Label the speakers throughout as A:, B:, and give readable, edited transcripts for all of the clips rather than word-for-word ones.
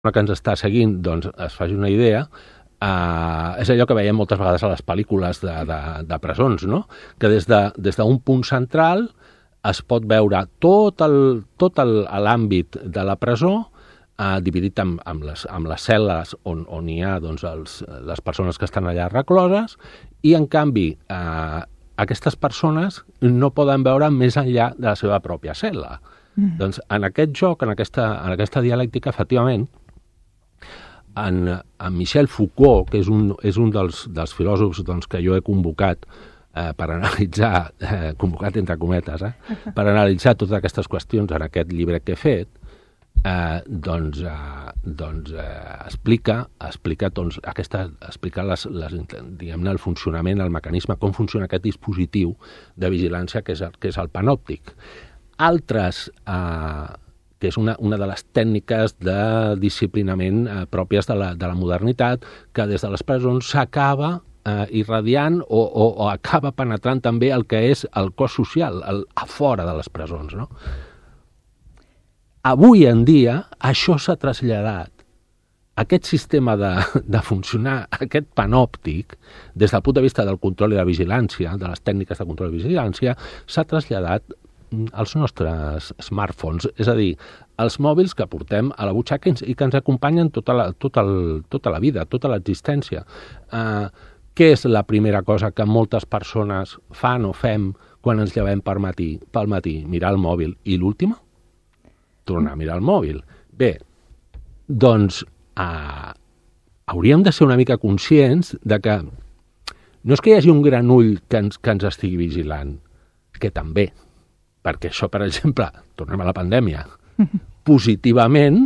A: que ens està seguint doncs, es faci una idea, és allò que veiem moltes vegades a les pel·lícules de presons, no? Que des d'un punt central es pot veure tot l'àmbit de la presó dividit amb les cel·les on hi ha doncs, les persones que estan allà recloses, i en canvi aquestes persones no poden veure més enllà de la seva pròpia cel·la. Doncs en aquest joc, en aquesta dialèctica, efectivament, en Michel Foucault, que és un dels filòsofs doncs, que jo he convocat per analitzar, convocat entre cometes, per analitzar totes aquestes qüestions en aquest llibre que he fet, explica diguem-ne, el funcionament, el mecanisme, com funciona aquest dispositiu de vigilància que és el panòptic. Altres, que és una de les tècniques de disciplinament pròpies de la modernitat, que des de les presons s'acaba irradiant o acaba penetrant també el que és el cos social, a fora de les presons, no? Avui en dia això s'ha traslladat, aquest sistema de funcionar, aquest panòptic, des del punt de vista del control i la vigilància, de les tècniques de control i vigilància, s'ha traslladat als nostres smartphones, és a dir, els mòbils que portem a la butxaca i que ens acompanyen tota la vida, tota l'existència. Què és la primera cosa que moltes persones fan o fem quan ens llevem pel matí? Mirar el mòbil. I l'última? Tornar a mirar el mòbil. Bé, doncs hauríem de ser una mica conscients de que no és que hi hagi un gran ull que ens estigui vigilant, que també, perquè això, per exemple, tornem a la pandèmia, positivament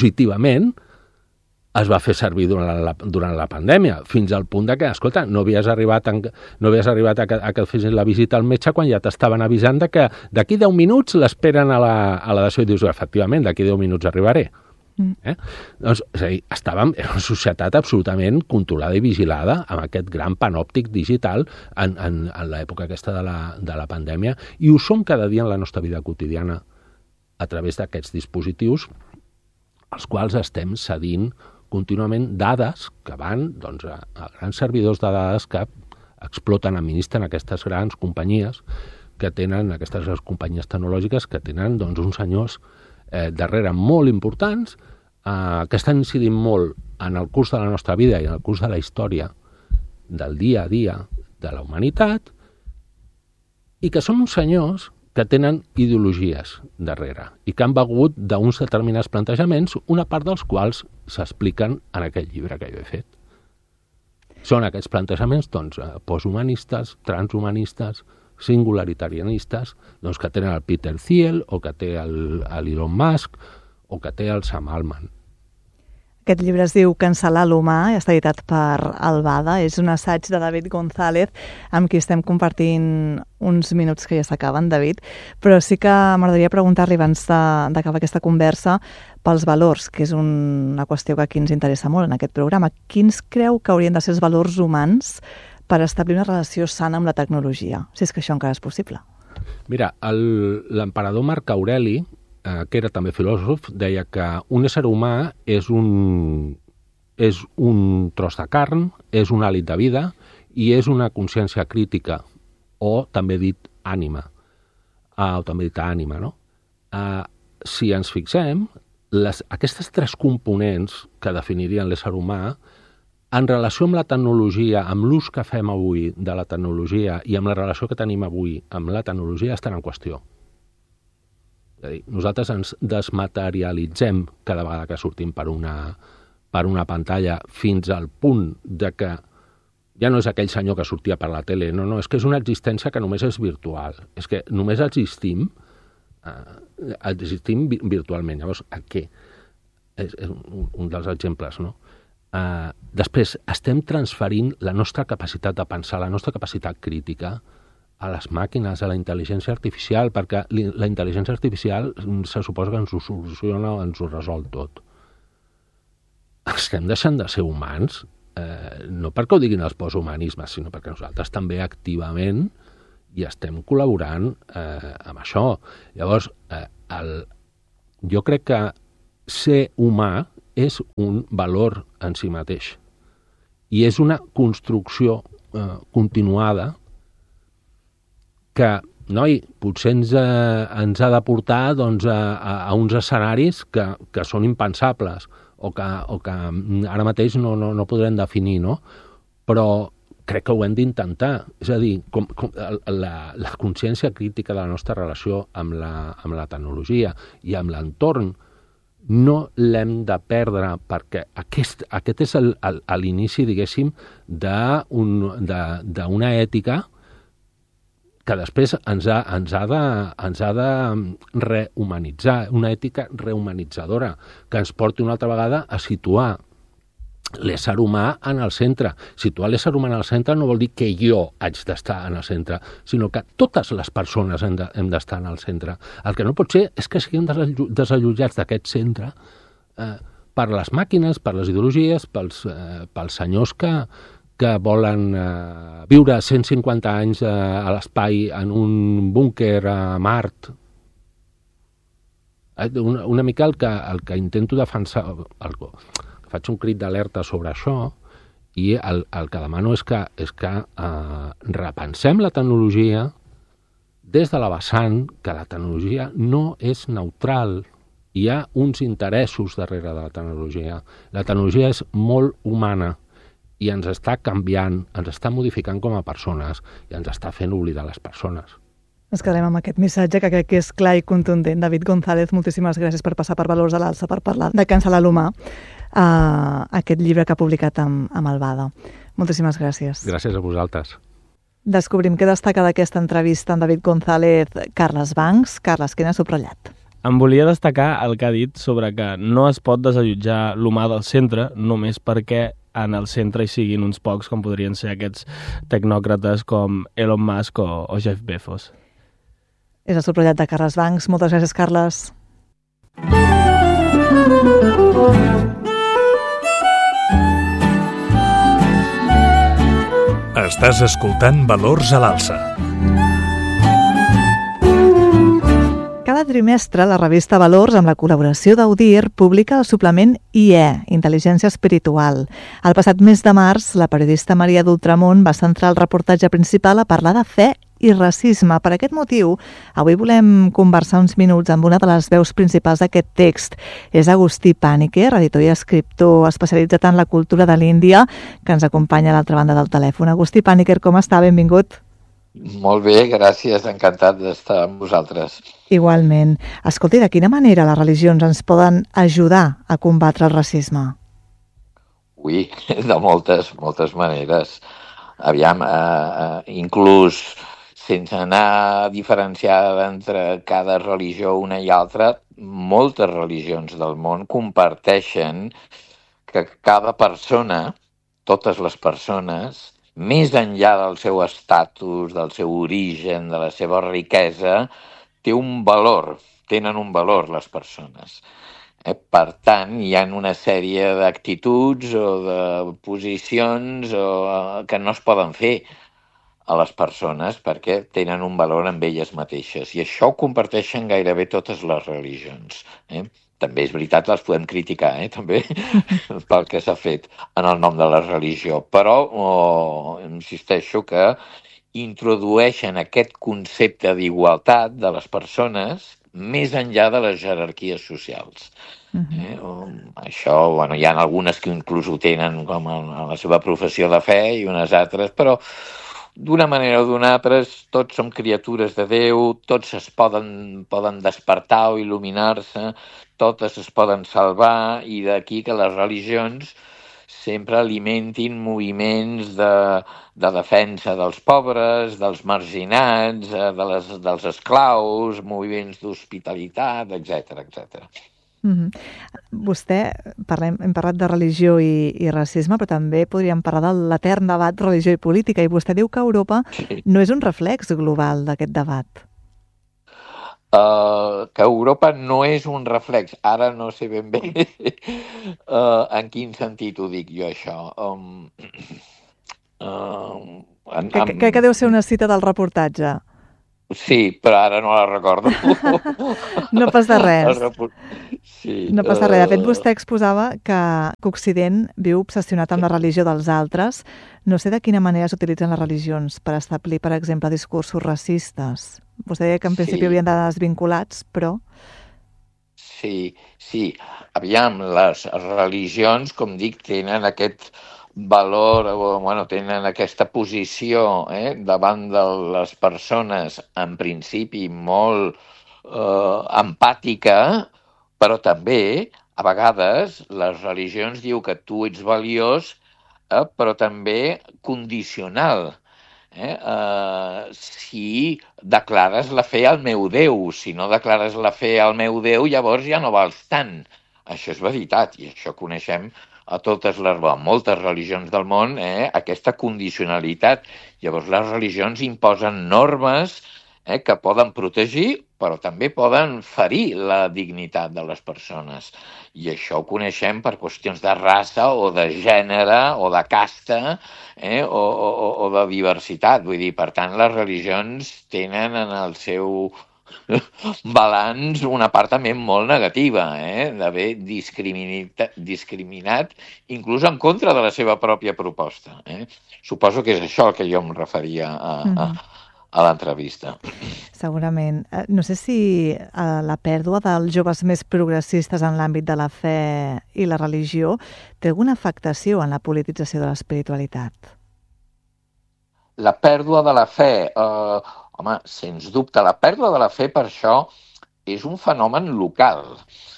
A: es va fer servir durant la pandèmia, fins al punt de que, escolta, no havies arribat a que et fessin la visita al metge quan ja t'estaven avisant de que d'aquí 10 minuts l'esperen a la dació i dius, efectivament, d'aquí 10 minuts arribaré. Doncs, és a dir, era una societat absolutament controlada i vigilada amb aquest gran panòptic digital en l'època aquesta de la pandèmia, i ho som cada dia en la nostra vida quotidiana a través d'aquests dispositius als quals estem cedint contínuament dades que van doncs, a grans servidors de dades que exploten, administren aquestes grans companyies que tenen, aquestes companyies tecnològiques que tenen doncs, uns senyors darrere molt importants que estan incidint molt en el curs de la nostra vida i en el curs de la història del dia a dia de la humanitat, i que són uns senyors que tenen ideologies darrere i que han begut d'uns determinats plantejaments, una part dels quals s'expliquen en aquest llibre que jo he fet. Són aquests plantejaments doncs, posthumanistes, transhumanistes, singularitarianistes, doncs, que tenen el Peter Thiel o que té l'Elon Musk o que té el Sam Altman.
B: Aquest llibre es diu Cancel·lar l'humà i està editat per Albada. És un assaig de David González amb qui estem compartint uns minuts que ja s'acaben, David, però sí que m'agradaria preguntar-li abans d'acabar aquesta conversa pels valors, que és una qüestió que aquí ens interessa molt en aquest programa. Quins creu que haurien de ser els valors humans per establir una relació sana amb la tecnologia, si és que això encara és possible?
A: Mira, l'emperador Marc Aureli, que era també filòsof, deia que un ésser humà és un tros de carn, és un hàlit de vida i és una consciència crítica, o també dit ànima, no? Si ens fixem, aquestes tres components que definirien l'ésser humà, en relació amb la tecnologia, amb l'ús que fem avui de la tecnologia i amb la relació que tenim avui amb la tecnologia, estan en qüestió. És a dir, nosaltres ens desmaterialitzem cada vegada que sortim per una pantalla fins al punt de que ja no és aquell senyor que sortia per la tele, no, és que és una existència que només és virtual, és que només existim virtualment. Llavors, què? És un dels exemples, no? Després, estem transferint la nostra capacitat de pensar, la nostra capacitat crítica a les màquines, a la intel·ligència artificial, perquè la intel·ligència artificial se suposa que ens ho soluciona o ens ho resol tot. Estem deixant de ser humans, no perquè ho diguin els posthumanismes, sinó perquè nosaltres també activament hi estem col·laborant amb això. Llavors, jo crec que ser humà és un valor en si mateix. I és una construcció continuada que, noi, potser ens ha de portar doncs, a uns escenaris que són impensables o que ara mateix no podrem definir, no? Però crec que ho hem d'intentar. És a dir, la consciència crítica de la nostra relació amb la tecnologia i amb l'entorn no l'hem de perdre, perquè aquest és l'inici, diguéssim, d'una ètica que després ens ha de rehumanitzar, una ètica rehumanitzadora, que ens porti una altra vegada a situar l'ésser humà en el centre. Situar l'ésser humà en el centre no vol dir que jo haig d'estar en el centre, sinó que totes les persones hem d'estar en el centre. El que no pot ser és que siguem desallotjats d'aquest centre per les màquines, per les ideologies, pels senyors que volen viure 150 anys a l'espai en un búnquer a Mart. Una mica el que intento defensar, faig un crit d'alerta sobre això, i el que demano és que repensem la tecnologia des de la vessant que la tecnologia no és neutral. Hi ha uns interessos darrere de la tecnologia. La tecnologia és molt humana i ens està canviant, ens està modificant com a persones i ens està fent oblidar les persones.
B: Ens quedarem amb aquest missatge que crec que és clar i contundent. David González, moltíssimes gràcies per passar per Valors a l'Alça, per parlar de cancel·lar l'humà, aquest llibre que ha publicat amb Albada. Moltíssimes gràcies.
A: Gràcies a vosaltres.
B: Descobrim què destaca d'aquesta entrevista amb David González, Carles Bancs. Carles, què n'ha subratllat?
C: Em volia destacar el que ha dit sobre que no es pot desallotjar l'humà del centre només perquè en el centre hi siguin uns pocs, com podrien ser aquests tecnòcrates com Elon Musk o Jeff Bezos.
B: És el subratllat de Carles Bancs. Moltes gràcies, Carles.
D: Estàs escoltant Valors a l'Alça.
B: Cada trimestre, la revista Valors, amb la col·laboració d'Audir, publica el suplement IE, Intel·ligència Espiritual. El passat mes de març, la periodista Maria d'Ultramont va centrar el reportatge principal a parlar de fe i racisme. Per aquest motiu, avui volem conversar uns minuts amb una de les veus principals d'aquest text. És Agustí Pàniker, editor i escriptor especialitzat en la cultura de l'Índia, que ens acompanya a l'altra banda del telèfon. Agustí Pàniker, com està? Benvingut.
E: Molt bé, gràcies, encantat d'estar amb vosaltres.
B: Igualment. Escolti, de quina manera les religions ens poden ajudar a combatre el racisme?
E: Ui, de moltes maneres. Aviam, inclús sense anar a diferenciar entre cada religió una i altra, moltes religions del món comparteixen que cada persona, totes les persones, més enllà del seu estatus, del seu origen, de la seva riquesa, tenen un valor les persones. Per tant, hi ha una sèrie d'actituds o de posicions que no es poden fer a les persones perquè tenen un valor en elles mateixes. I això ho comparteixen gairebé totes les religions. També és veritat, les podem criticar, també, pel que s'ha fet en el nom de la religió. Però insisteixo que introdueixen aquest concepte d'igualtat de les persones més enllà de les jerarquies socials. Això, hi ha algunes que inclús ho tenen com a la seva professió de fe i unes altres, però d'una manera o d'una altra, tots som criatures de Déu, tots es poden despertar o il·luminar-se, totes es poden salvar, i d'aquí que les religions sempre alimentin moviments de defensa dels pobres, dels marginats, dels esclaus, moviments d'hospitalitat, etc.
B: Vostè, hem parlat de religió i racisme, però també podríem parlar de l'etern debat religió i política, i vostè diu que Europa no és un reflex global d'aquest debat.
E: Que Europa no és un reflex. Ara no sé ben bé en quin sentit ho dic jo, això.
B: Crec que deu ser una cita del reportatge.
E: Sí, però ara no la recordo.
B: No passa res.
E: Sí,
B: No passa res. De fet, vostè exposava que Occident viu obsessionat amb la religió dels altres. No sé de quina manera s'utilitzen les religions per establir, per exemple, discursos racistes. Vostè deia que en principi haurien de desvinculats, però...
E: Sí. Aviam, les religions, com dic, tenen aquest valor, tenen aquesta posició davant de les persones, en principi, molt empàtica, però també, a vegades, les religions diu que tu ets valiós, però també condicional. Si declares la fe al meu Déu, si no declares la fe al meu Déu, llavors ja no vals tant. Això és veritat, i això coneixem a moltes religions del món, aquesta condicionalitat. Llavors les religions imposen normes que poden protegir, però també poden ferir la dignitat de les persones. I això ho coneixem per qüestions de raça o de gènere o de casta o de diversitat. Vull dir, per tant, les religions tenen en el seu balanç una part també molt negativa, d'haver discriminat inclús en contra de la seva pròpia proposta. Suposo que és això el que jo em referia a l'entrevista.
B: Segurament. No sé si la pèrdua dels joves més progressistes en l'àmbit de la fe i la religió té alguna afectació en la politització de l'espiritualitat.
E: La pèrdua de la fe, home, sens dubte, la pèrdua de la fe per això és un fenomen local.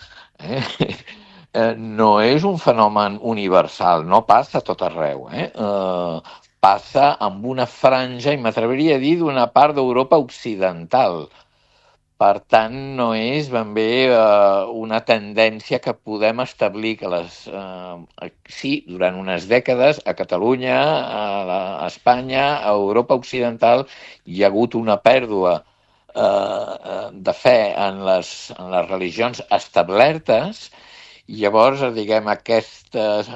E: No és un fenomen universal, no passa a tot arreu. Passa amb una franja, i m'atreviria a dir, d'una part d'Europa occidental. Per tant, no és ben bé una tendència que podem establir que sí, durant unes dècades a Catalunya, a Espanya, a Europa occidental, hi ha hagut una pèrdua de fe en les religions establertes. Llavors, diguem, aquest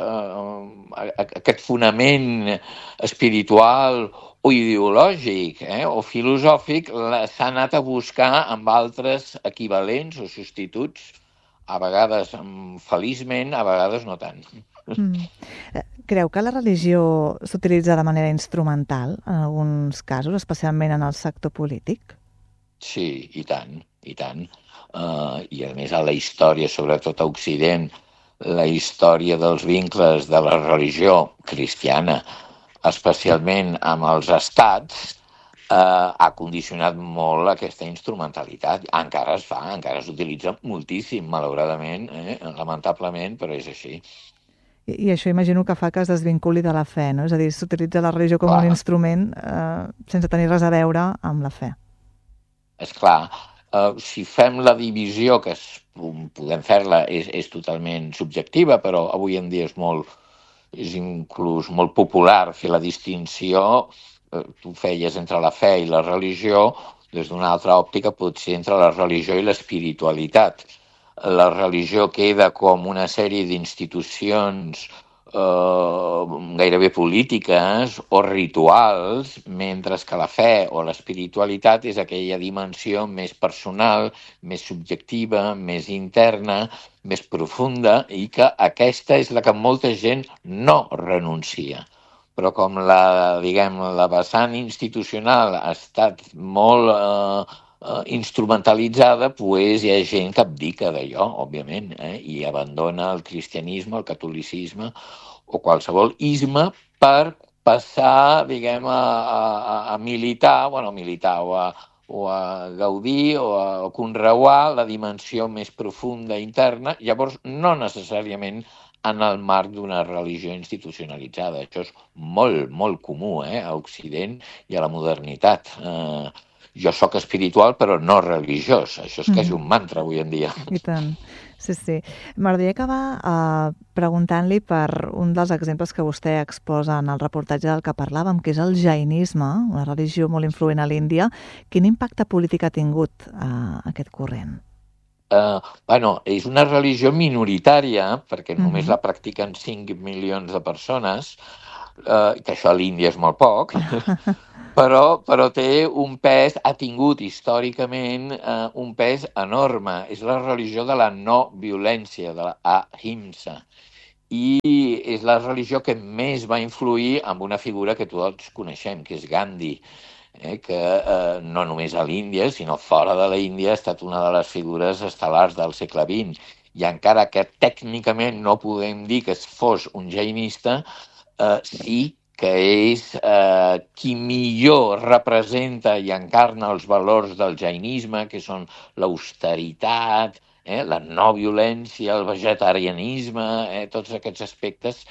E: fonament espiritual o ideològic o filosòfic s'ha anat a buscar amb altres equivalents o substituts, a vegades feliçment, a vegades no tant.
B: Creu que la religió s'utilitza de manera instrumental en alguns casos, especialment en el sector polític?
E: Sí, i tant. I a més a la història, sobretot a Occident, la història dels vincles de la religió cristiana, especialment amb els estats, ha condicionat molt aquesta instrumentalitat. Encara es fa, encara s'utilitza moltíssim, malauradament, lamentablement, però és així.
B: I això imagino que fa que es desvinculi de la fe, no? És a dir, s'utilitza la religió com un instrument sense tenir res a veure amb la fe.
E: És clar. Si fem la divisió, que podem fer-la, és totalment subjectiva, però avui en dia és inclús molt popular fer la distinció, tu feies entre la fe i la religió, des d'una altra òptica potser entre la religió i l'espiritualitat. La religió queda com una sèrie d'institucions gairebé polítiques o rituals, mentre que la fe o l'espiritualitat és aquella dimensió més personal, més subjectiva, més interna, més profunda, i que aquesta és la que molta gent no renuncia. Però com la vessant institucional ha estat molt instrumentalitzada, doncs hi ha gent que abdica d'allò, òbviament, i abandona el cristianisme, el catolicisme o qualsevol isme per passar, a militar, o a gaudir o a conreuar la dimensió més profunda interna, llavors no necessàriament en el marc d'una religió institucionalitzada. Això és molt, molt comú a Occident i a la modernitat. Jo sóc espiritual però no religiós. Això és quasi un mantra avui en dia.
B: I tant. Sí. M'agradaria acabar preguntant-li per un dels exemples que vostè exposa en el reportatge del que parlàvem, que és el jainisme, una religió molt influent a l'Índia. Quin impacte polític ha tingut aquest corrent?
E: És una religió minoritària, perquè només la practiquen 5 milions de persones. que això a l'Índia és molt poc, però té un pes, ha tingut històricament un pes enorme. És la religió de la no violència, de la ahimsa. I és la religió que més va influir en una figura que tots coneixem, que és Gandhi, que no només a l'Índia, sinó fora de l'Índia, ha estat una de les figures estel·lars del segle XX. I encara que tècnicament no podem dir que fos un jainista, sí que és qui millor representa i encarna els valors del jainisme, que són l'austeritat, la no violència, el vegetarianisme, tots aquests aspectes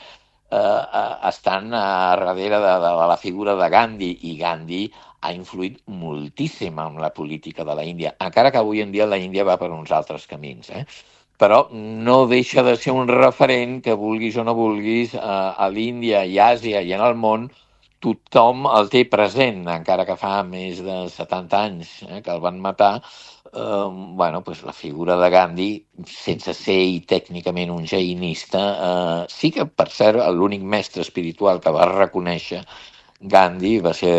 E: estan darrere de la figura de Gandhi, i Gandhi ha influït moltíssim en la política de la Índia, encara que avui en dia la Índia va per uns altres camins, però no deixa de ser un referent que, vulguis o no vulguis, a l'Índia i a Àsia i en el món, tothom el té present, encara que fa més de 70 anys que el van matar. La figura de Gandhi, sense ser tècnicament un jainista, sí que, per cert, l'únic mestre espiritual que va reconèixer Gandhi va ser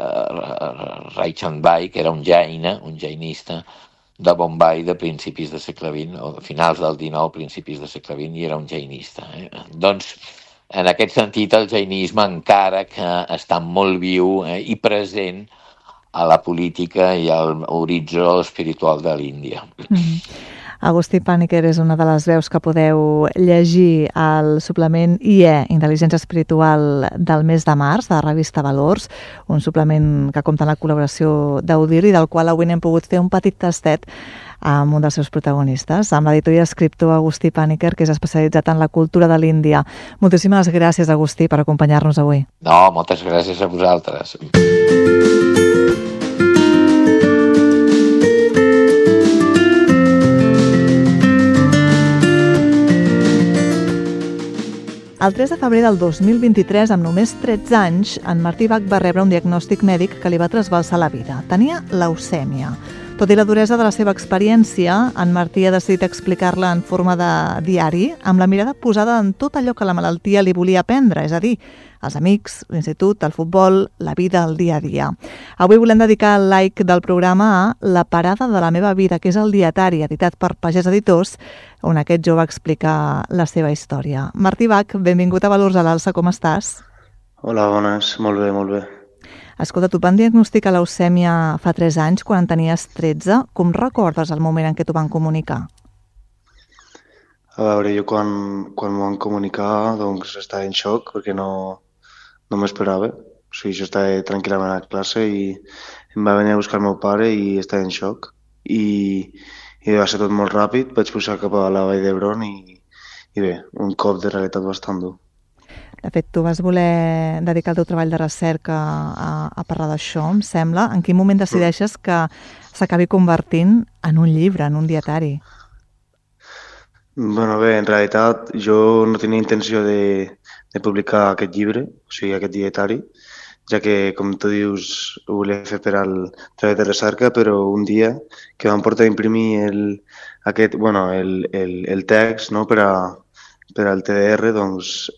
E: Rai Chandbai, que era un jainista de Bombay de principis del segle XX, o de finals del XIX, principis del segle XX, i era un jainista. Doncs, en aquest sentit, el jainisme encara que està molt viu i present a la política i a l'horitzó espiritual de l'Índia.
B: Agustí Pàniker és una de les veus que podeu llegir al suplement IE, Intel·ligència Espiritual, del mes de març, de la revista Valors, un suplement que compta amb la col·laboració d'Audir i del qual avui n'hem pogut fer un petit tastet amb un dels seus protagonistes, amb l'editor i escriptor Agustí Pàniker, que és especialitzat en la cultura de l'Índia. Moltíssimes gràcies, Agustí, per acompanyar-nos avui.
E: No, moltes gràcies a vosaltres.
B: El 3 de febrer del 2023, amb només 13 anys, en Martí Bach va rebre un diagnòstic mèdic que li va trasbalsar la vida. Tenia leucèmia. Tot i la duresa de la seva experiència, en Martí ha decidit explicar-la en forma de diari, amb la mirada posada en tot allò que la malaltia li volia aprendre, és a dir, els amics, l'institut, el futbol, la vida, el dia a dia. Avui volem dedicar el like del programa a La parada de la meva vida, que és el dietari editat per Pagès Editors, on aquest jove explica la seva història. Martí Bach, benvingut a Valors a l'Alça, com estàs?
F: Hola, bones, molt bé, molt bé.
B: Escolta, tu et van diagnosticar leucèmia fa 3 anys, quan en tenies 13. Com recordes el moment en què t'ho van comunicar?
F: A veure, jo quan m'ho van comunicar, doncs estava en xoc, perquè no m'esperava. O sigui, jo estava tranquil·lament a classe i em va venir a buscar el meu pare i estava en xoc. I va ser tot molt ràpid, vaig pujar cap a la Vall d'Hebron i bé, un cop de realitat bastant dur.
B: De fet, tu vas voler dedicar el teu treball de recerca a parlar d'això, em sembla. En quin moment decideixes que s'acabi convertint en un llibre, en un dietari?
F: Bueno, bé, en realitat jo no tenia intenció de publicar aquest llibre, o sigui, aquest dietari, ja que, com tu dius, ho volia fer per al treball de recerca, però un dia que vam portar a imprimir el text, no, per al TDR, doncs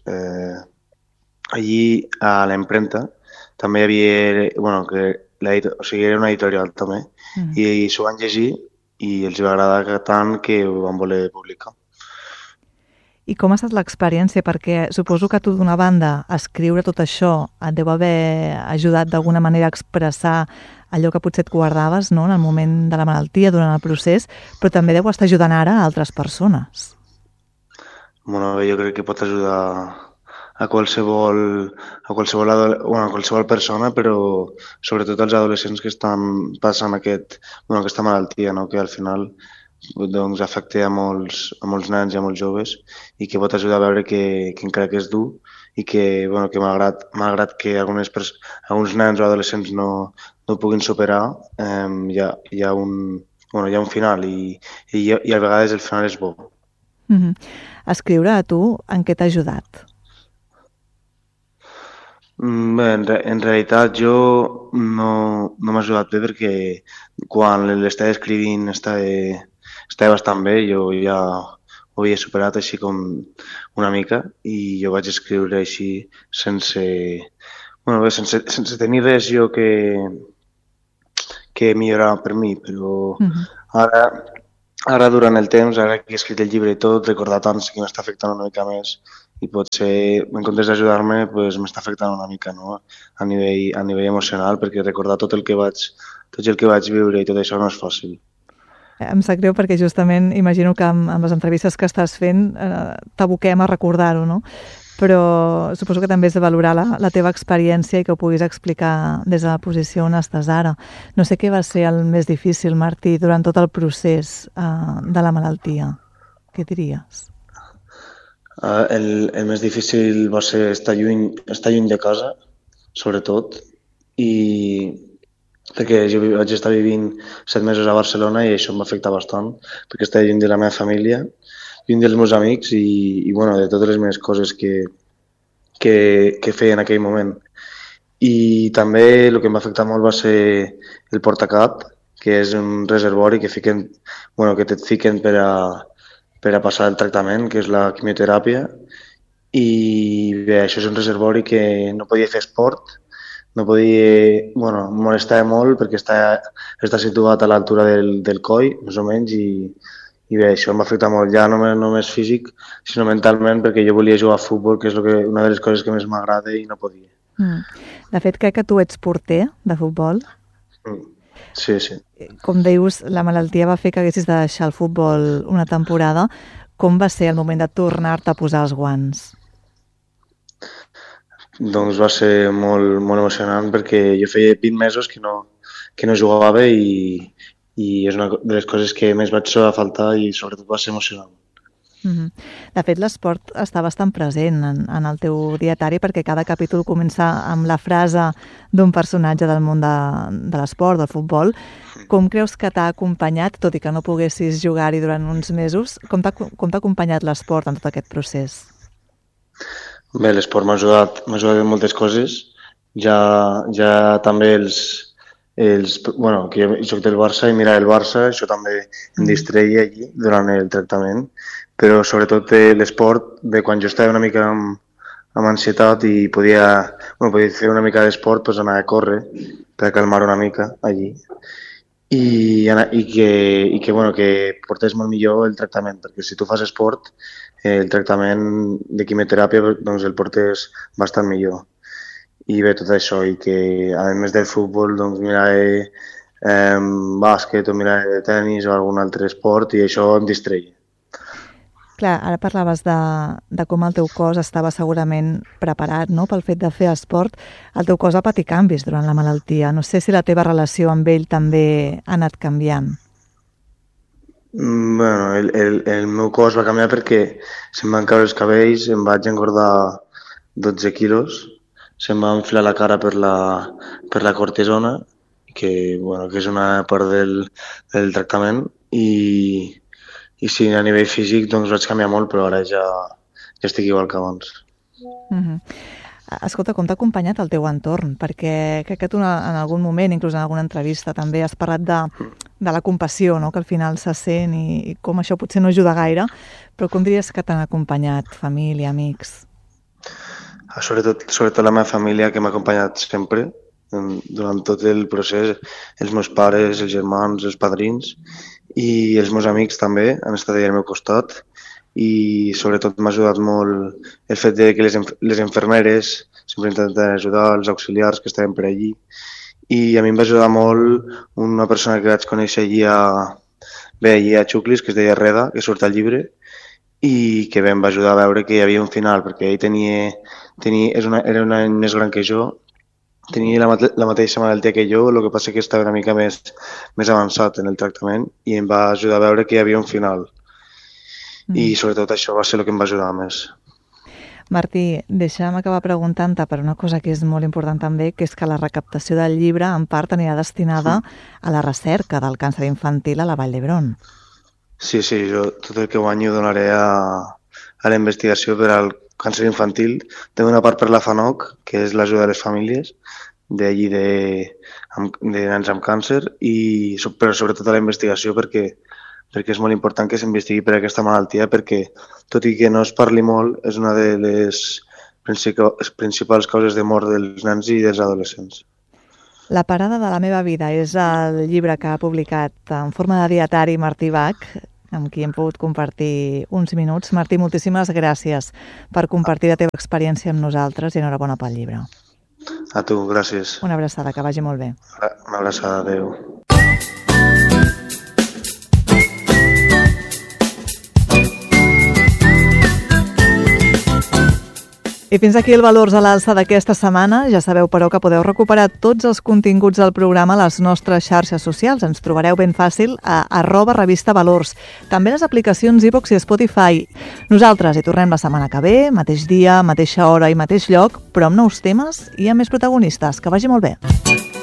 F: allí a la impremta també hi havia, era una editorial també, i s'ho van llegir i els va agradar tant que ho van voler publicar.
B: I com ha estat l'experiència? Perquè suposo que tu, d'una banda, escriure tot això et deu haver ajudat d'alguna manera a expressar allò que potser et guardaves, no?, en el moment de la malaltia, durant el procés, però també deu estar ajudant ara a altres persones.
F: Bueno, jo crec que pot ajudar a qualsevol persona, però sobretot als adolescents que estan passant aquesta malaltia, no?, que al final doncs afecta a molts nens i a molts joves, i que pot ajudar a veure que encara que és dur i que malgrat que alguns nens o adolescents no ho puguin superar, hi ha un final i a vegades el final és bo.
B: Escriure a tu en què t'ha ajudat?
F: Bé, en realitat jo no m'ha ajudat bé, perquè quan l'estava escrivint estava bastant bé, jo ja ho ho havia superat així com una mica i jo vaig escriure així sense tenir res jo que millorar per mi, però ara durant el temps, ara que he escrit el llibre i tot, recordar tant que m'està afectant una mica més i potser, en comptes d'ajudar-me, pues, m'està afectant una mica, no? a nivell emocional, perquè recordar tot el que vaig viure i tot això no és fàcil.
B: Em sap greu perquè justament imagino que amb les entrevistes que estàs fent t'aboquem a recordar-ho, no? Però suposo que també és de valorar la teva experiència i que ho puguis explicar des de la posició on estàs ara. No sé què va ser el més difícil, Martí, durant tot el procés de la malaltia. Què diries?
F: El més difícil va ser estar lluny de casa, sobretot, i perquè jo vaig estar vivint 7 mesos a Barcelona i això em va afectar bastant, perquè estava lluny de la meva família, lluny dels meus amics i bueno, de totes les meves coses que feia en aquell moment. I també el que em va afectar molt va ser el portacap, que és un reservori que et fiquen per a passar el tractament, que és la quimioteràpia. I bé, això és un reservori que no podia fer esport, no podia... Bueno, em molestava molt perquè està situat a l'altura del coll, més o menys, i bé, això em va afectar molt, ja no només físic, sinó mentalment, perquè jo volia jugar a futbol, que és una de les coses que més m'agrada i no podia.
B: De fet, crec que tu ets porter de futbol.
F: Sí.
B: Com dius, la malaltia va fer que haguessis de deixar el futbol una temporada. Com va ser el moment de tornar-te a posar els guants?
F: Doncs va ser molt, molt emocionant perquè jo feia 20 mesos que no jugava i és una de les coses que més vaig trobar a faltar i sobretot va ser emocionant.
B: De fet, l'esport està bastant present en el teu dietari perquè cada capítol comença amb la frase d'un personatge del món de l'esport, del futbol. Com creus que t'ha acompanyat, tot i que no poguessis jugar-hi durant uns mesos, com t'ha acompanyat l'esport en tot aquest procés?
F: Bé, l'esport m'ha ajudat en moltes coses. Ja també que jo soc del Barça i mirar el Barça, això també em distreia allí durant el tractament, però sobretot l'esport, quan jo estava una mica amb ansietat i podia fer una mica d'esport, doncs anar a córrer per calmar una mica allí i que portés molt millor el tractament, perquè si tu fas esport, el tractament de quimioteràpia doncs el portés bastant millor. I bé, tot això, i que a més del futbol doncs miraré bàsquet o miraré tenis o algun altre esport i això em distreia.
B: Clar, ara parlaves de com el teu cos estava segurament preparat, no?, pel fet de fer esport. El teu cos va patir canvis durant la malaltia. No sé si la teva relació amb ell també ha anat canviant.
F: Bueno, el meu cos va canviar perquè se'm van caure els cabells, em vaig engordar 12 quilos, se'm va enfilar la cara per la cortisona, que és una part del tractament, i sí, a nivell físic doncs vaig canviar molt, però ara ja estic igual que abans.
B: Escolta, com t'ha acompanyat el teu entorn? Perquè crec que tu en algun moment, inclús en alguna entrevista, també has parlat de la compassió, no?, que al final se sent i com això potser no ajuda gaire, però com diries que t'han acompanyat família, amics?
F: Sobretot la meva família, que m'ha acompanyat sempre durant tot el procés, els meus pares, els germans, els padrins, i els meus amics també han estat allà al meu costat i sobretot m'ha ajudat molt el fet de que les infermeres sempre intenten ajudar, els auxiliars que estaven per allí, i a mi em va ajudar molt una persona que vaig conèixer allí a Xuclis, que es deia Reda, que surt al llibre, i que em va ajudar a veure que hi havia un final, perquè ell era un any més gran que jo, tenia la mateixa malaltia que jo, el que passa que estava una mica més avançat en el tractament i em va ajudar a veure que hi havia un final. I sobretot això va ser el que em va ajudar més.
B: Martí, deixa'm acabar preguntant-te per una cosa que és molt important també, que és que la recaptació del llibre en part anirà destinada a la recerca del càncer infantil a la Vall d'Hebron.
F: Sí, jo tot el que guanyo donaré a la investigació per al càncer infantil. Té una part per la FANOC, que és l'ajuda a les famílies d'allí de nens amb càncer, però sobretot a la investigació perquè perquè és molt important que s'investigui per aquesta malaltia, perquè, tot i que no es parli molt, és una de les principals causes de mort dels nens i dels adolescents.
B: La parada de la meva vida és el llibre que ha publicat en forma de dietari Martí Bach, amb qui hem pogut compartir uns minuts. Martí, moltíssimes gràcies per compartir la teva experiència amb nosaltres i enhorabona pel llibre.
F: A tu, gràcies.
B: Una abraçada, que vagi molt bé.
F: Una abraçada, adeu.
B: I fins aquí el Valors a l'Alça d'aquesta setmana. Ja sabeu, però, que podeu recuperar tots els continguts del programa a les nostres xarxes socials. Ens trobareu ben fàcil a @revistavalors. També les aplicacions iVoox i Spotify. Nosaltres hi tornem la setmana que ve, mateix dia, mateixa hora i mateix lloc, però amb nous temes i amb més protagonistes. Que vagi molt bé.